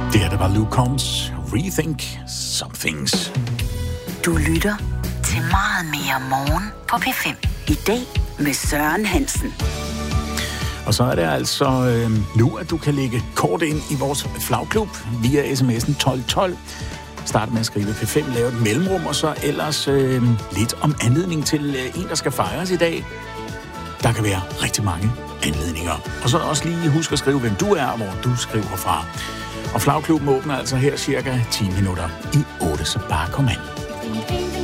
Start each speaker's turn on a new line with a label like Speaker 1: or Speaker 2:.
Speaker 1: Det her, der var Luke Combs Rethink Some Things.
Speaker 2: Du lytter til Meget mere morgen på P5. I dag med Søren Hansen.
Speaker 1: Og så er det altså nu, at du kan lægge kort ind i vores flagklub via sms'en 1212. Start med at skrive P5, lave et mellemrum, og så ellers lidt om anledning til en, der skal fejres i dag. Der kan være rigtig mange anledninger. Og så også lige husk at skrive, hvem du er, og hvor du skriver fra. Og flagklubben åbner altså her cirka 10 minutter i 8, så bare kom ind.